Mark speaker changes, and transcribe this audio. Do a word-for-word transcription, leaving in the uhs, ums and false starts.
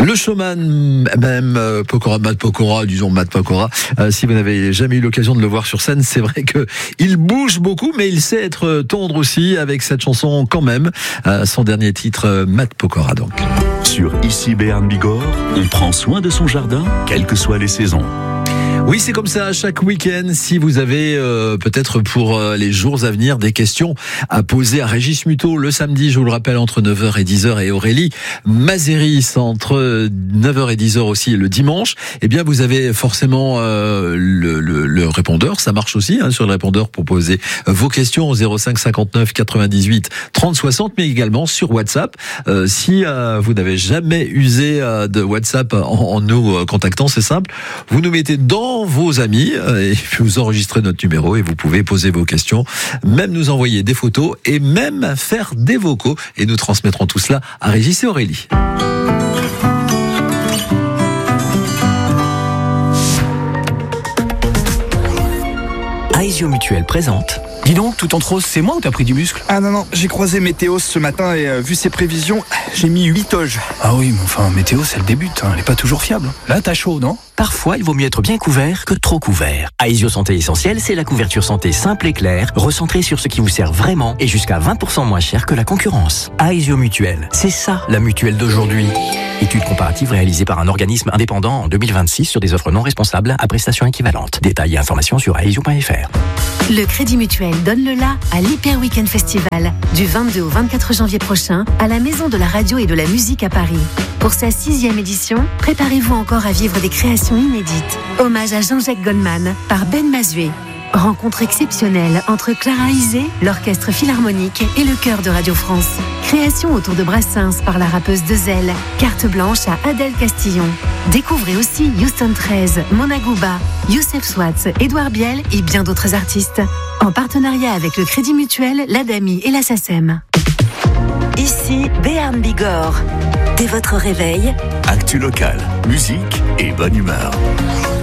Speaker 1: Le showman, même euh, Pokora, Matt Pokora, disons Matt Pokora, euh, si vous n'avez jamais eu l'occasion de le voir sur scène, c'est vrai que il bouge beaucoup, mais il sait être tendre aussi avec cette chanson quand même. Euh, son dernier titre, euh, Matt Pokora donc.
Speaker 2: Sur Ici Béarn Bigorre, on prend soin de son jardin, quelles que soient les saisons.
Speaker 1: Oui, c'est comme ça chaque week-end. Si vous avez euh, peut-être pour euh, les jours à venir des questions à poser à Régis Muto le samedi, je vous le rappelle, entre neuf heures et dix heures, et Aurélie Mazeris entre neuf heures et dix heures aussi le dimanche, eh bien vous avez forcément euh, le, le, le répondeur. Ça marche aussi hein, sur le répondeur pour poser vos questions au zéro cinq cinquante-neuf quatre-vingt-dix-huit trente soixante, mais également sur WhatsApp. Euh, si euh, vous n'avez jamais usé euh, de WhatsApp en, en nous euh, contactant, c'est simple. Vous nous mettez dans vos amis et puis vous enregistrez notre numéro et vous pouvez poser vos questions, même nous envoyer des photos et même faire des vocaux, et nous transmettrons tout cela à Régis et Aurélie.
Speaker 3: Aesio Mutuel présente. Dis donc, tout en rose, c'est moi ou t'as pris du muscle?
Speaker 4: Ah non, non, j'ai croisé Météos ce matin et euh, vu ses prévisions, j'ai mis huit toges.
Speaker 3: Ah oui, mais enfin, Météos, elle débute, hein, elle est pas toujours fiable. Là, t'as chaud, non? Parfois, il vaut mieux être bien couvert que trop couvert. Aesio Santé Essentielle, c'est la couverture santé simple et claire, recentrée sur ce qui vous sert vraiment et jusqu'à vingt pour cent moins cher que la concurrence. Aesio Mutuel, c'est ça la mutuelle d'aujourd'hui. Étude comparative réalisée par un organisme indépendant en deux mille vingt-six sur des offres non responsables à prestations équivalentes. Détails et informations sur aesio point f r.
Speaker 5: Le Crédit Mutuel donne le la à l'Hyper Weekend Festival du vingt-deux au vingt-quatre janvier prochain à la Maison de la Radio et de la Musique à Paris. Pour sa sixième édition, préparez-vous encore à vivre des créations inédites. Hommage à Jean-Jacques Goldman par Ben Mazué. Rencontre exceptionnelle entre Clara Isé, l'Orchestre Philharmonique et le Chœur de Radio France. Création autour de Brassens par la rappeuse Dezel. Carte blanche à Adèle Castillon. Découvrez aussi Houston treize, Mona Gouba, Youssef Swatz, Édouard Biel et bien d'autres artistes. En partenariat avec le Crédit Mutuel, l'Adami et la SACEM.
Speaker 6: Ici Béarn Bigorre. Dès votre réveil,
Speaker 2: Actu local, musique et bonne humeur.